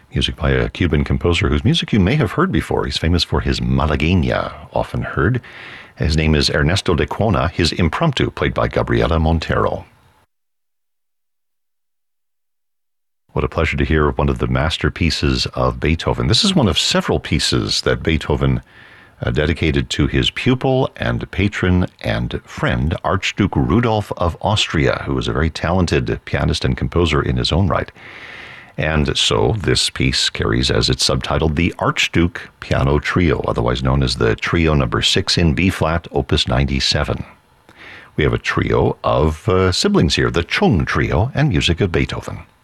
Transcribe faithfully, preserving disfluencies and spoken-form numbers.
music by a Cuban composer whose music you may have heard before. He's famous for his Malagueña, often heard. His name is Ernesto de Cuona, his Impromptu, played by Gabriela Montero. What a pleasure to hear one of the masterpieces of Beethoven. This is one of several pieces that Beethoven uh, dedicated to his pupil and patron and friend, Archduke Rudolph of Austria, who was a very talented pianist and composer in his own right. And so this piece carries as its subtitle the Archduke Piano Trio, otherwise known as the Trio Number six in B-flat, Opus ninety-seven. We have a trio of uh, siblings here, the Chung Trio, and music of Beethoven.